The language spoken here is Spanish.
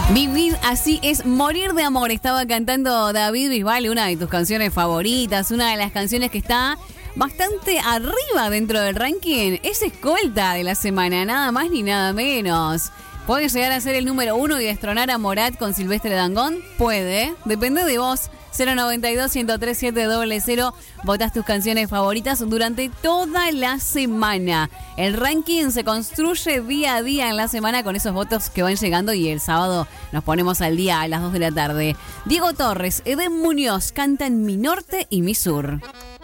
Vivir así es morir de amor. Estaba cantando David Bisbal, una de tus canciones favoritas, una de las canciones que está bastante arriba dentro del ranking. Es escolta de la semana, nada más ni nada menos. ¿Puede llegar a ser el número 1 y destronar a Morat con Silvestre Dangond? Puede, depende de vos. 092-103-700. Votás tus canciones favoritas durante toda la semana. El ranking se construye día a día en la semana con esos votos que van llegando y el sábado nos ponemos al día a las 2 de la tarde. Diego Torres, Edén Muñoz cantan Mi Norte y Mi Sur.